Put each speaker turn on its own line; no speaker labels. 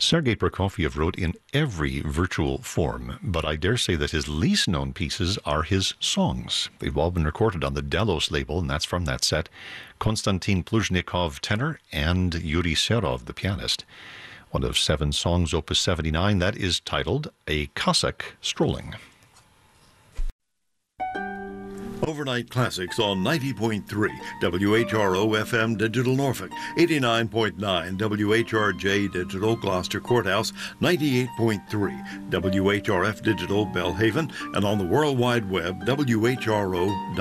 Sergei Prokofiev wrote in every virtual form, but I dare say that his least known pieces are his songs. They've all been recorded on the Delos label, and that's from that set. Konstantin Pluzhnikov, tenor, and Yuri Serov, the pianist. One of 7 songs, Opus 79, that is titled A Cossack Strolling.
Overnight Classics on 90.3 WHRO FM Digital Norfolk, 89.9 WHRJ Digital Gloucester Courthouse, 98.3 WHRF Digital Belhaven, and on the World Wide Web, WHRO.org.